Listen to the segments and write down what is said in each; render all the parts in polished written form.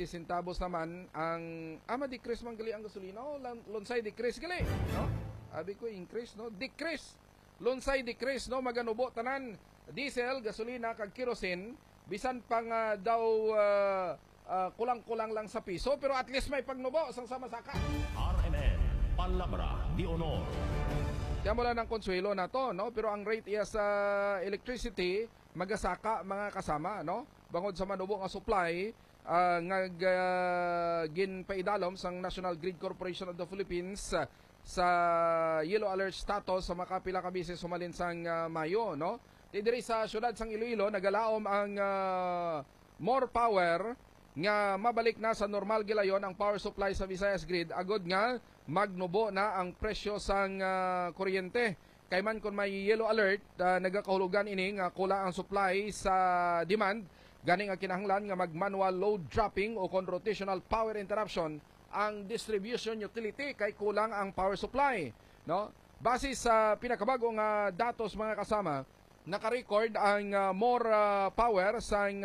20 centavos naman ang decrease man gali ang gasolina o lonsay decrease gali, no? Abi ko increase, no? Decrease. Lonsay decrease, no? Maganubo tanan diesel, gasolina kag kerosene bisan pang daw kulang-kulang lang sa piso pero at least may pagnubo sang sama saka. RMN Palabra di Honor. Kaya mula ng konsuelo na to, no? Pero ang rate iya sa electricity magasaka mga kasama, no? Bangod sa manubo nga supply nga ginpaidalom sang National Grid Corporation of the Philippines sa yellow alert status sa makapila ka bisis sumalin sang Mayo, no? Diri sa syudad sang Iloilo nagalaom ang more power nga mabalik na sa normal gilayon ang power supply sa Visayas Grid agod nga magnubo na ang presyo sang kuryente. Kay man kung may yellow alert, nagakahulugan ini nga kulang ang supply sa demand, gani nga kinahanglan nga mag-manual load dropping o kon rotational power interruption ang distribution utility kay kulang ang power supply, no? Base sa pinakabagong datos mga kasama, naka-record ang more power sang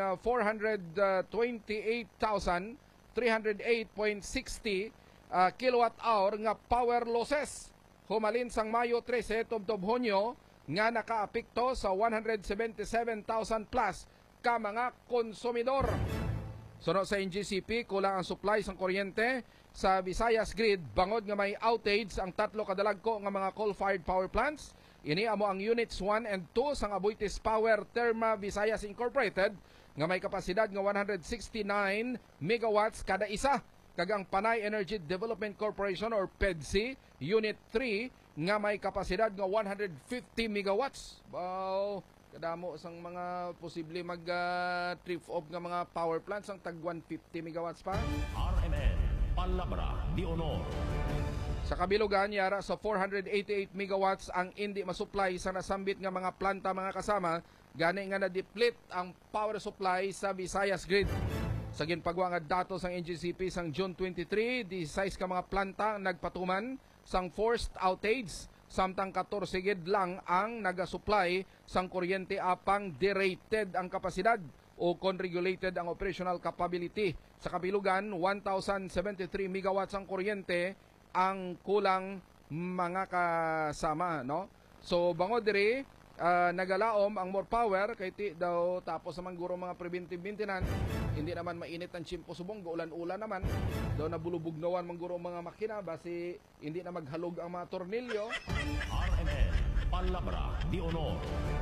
428,308.60 kilowatt hour nga power losses humalin sang Mayo 13 tubtob Hunyo nga nakaapekto sa 177,000 plus ka mga konsumidor. Suno sa NGCP, kulang ang supply sang kuryente sa Visayas Grid bangod nga may outage ang tatlo kadalagko nga mga coal-fired power plants. Ini amo ang units 1 and 2 sang Aboitiz Power Terma Visayas Incorporated nga may kapasidad nga 169 megawatts kada isa. Kag ang Panay Energy Development Corporation or PEDC Unit 3 nga may kapasidad nga 150 megawatts. Wow, kadamo sang mga posible mag-trip off nga mga power plants ang tag 150 megawatts pa. RMN Palabra di Honor. Sa kabilugan, yara sa 488 megawatts ang hindi masupply sa nasambit nga mga planta mga kasama, gani nga na-deplete ang power supply sa Visayas Grid. Sa ginpagwa nga datos ng NGCP sang June 23, 16 ka mga planta nagpatuman sang forced outage, samtang 14 gid lang ang naga-supply sang kuryente apang derated ang kapasidad o con-regulated ang operational capability. Sa kabilugan, 1,073 megawatts ang kuryente ang kulang mga kasama, no? So bangod diri nagalaom ang more power kay ti daw tapos naman guro mga preventive maintenance, hindi naman mainit ang tsimpo subong, ulan-ulan naman daw nabulubugnawan man guro mga makina basi hindi na maghalog ang mga tornilyo. RMN Palabra di Honor.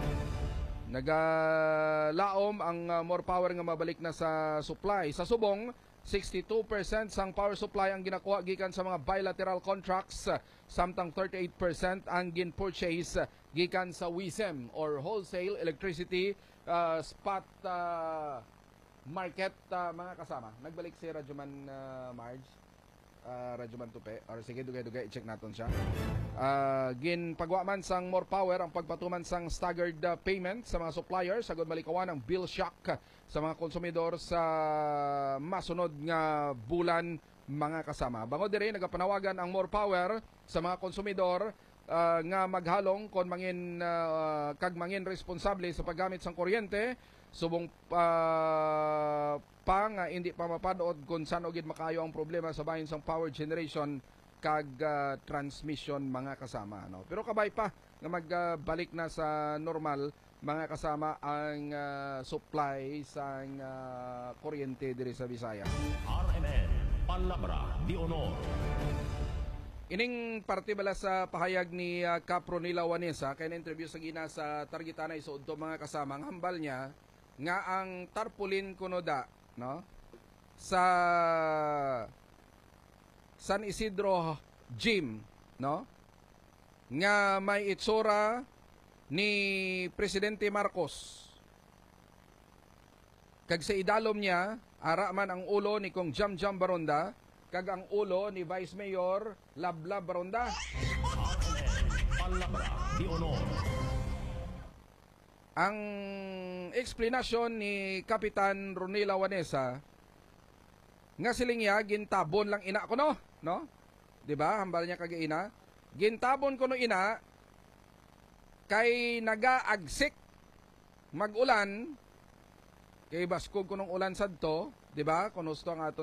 Nagalaom ang more power nga mabalik na sa supply. Sa subong 62% sang power supply ang ginakuha gikan sa mga bilateral contracts, samtang 38% ang gin-purchase gikan sa WISEM or Wholesale Electricity Spot Market mga kasama. Nagbalik si Radyoman Marge, Radyoman Tupe, or sige dugay-dugay i-check natin siya. Ginpagwa man sang more power ang pagpatuman sang staggered payment sa mga suppliers sagod malikawan ang bill shock sa mga konsumidor sa masunod nga bulan mga kasama. Bangod diri nagapanawagan ang more power sa mga konsumidor nga maghalong kon mangin kag mangin responsable sa paggamit sang kuryente subong hindi pa mapanood kung saan ogid makayo ang problema sa bahin sang power generation kag transmission mga kasama, no? Pero kabay pa nga magbalik na sa normal mga kasama ang supply sang kuryente diri sa Visayas. RMN Palabra di Honor. Ining parte bala sa pahayag ni Capronila Wanesa kay na-interview sa gina sa Targitanay so udto mga kasama ang hambal niya nga ang tarpaulin kunoda, no, sa San Isidro Gym, no, nga may itsura ni Presidente Marcos. Kag sa idalom niya ara man ang ulo ni Kong Jamjam Baronda kag ang ulo ni Vice Mayor Lablab Baronda. Palabra di Honor. Ang explanation ni Kapitan Ronila Wanesa nga silingya gintabon lang ina ko no, di ba? Hambal niya kag ina, gintabon ko no ina kay nagaagsik magulan kay baskog ko nung ulan sadto, di ba? Kuno sto ang aton